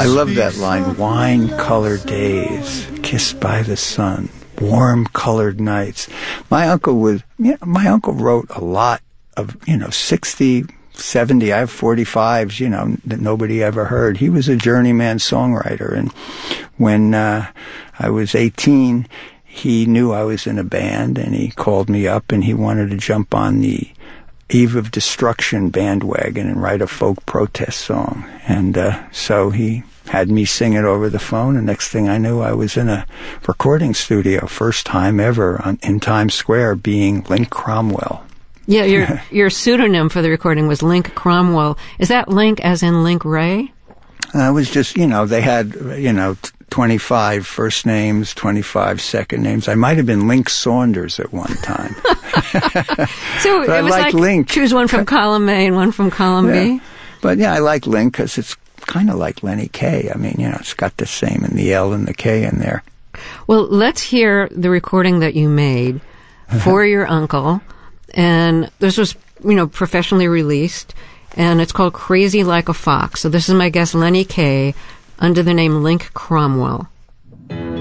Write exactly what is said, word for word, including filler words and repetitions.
I love that line, wine-colored days, kissed by the sun, warm-colored nights. My uncle was, you know, my uncle wrote a lot of, you know, sixty, seventy, I have forty-fives, you know, that nobody ever heard. He was a journeyman songwriter, and when uh, I was eighteen, he knew I was in a band, and he called me up, and he wanted to jump on the Eve of Destruction bandwagon and write a folk protest song. And uh, so he had me sing it over the phone, and next thing I knew, I was in a recording studio, first time ever on, in Times Square, being Link Cromwell. Yeah, your your pseudonym for the recording was Link Cromwell. Is that Link as in Link Ray? Uh, it was just, you know, they had, you know, twenty-five first names, twenty-five second names. I might have been Link Saunders at one time. So but it was I like, Link. Choose one from column A and one from column yeah. B? But yeah, I like Link because it's kind of like Lenny Kaye. I mean, you know, it's got the same in the L and the K in there. Well, let's hear the recording that you made for your uncle. And this was, you know, professionally released, and it's called Crazy Like a Fox. So this is my guest, Lenny Kaye, under the name Link Cromwell.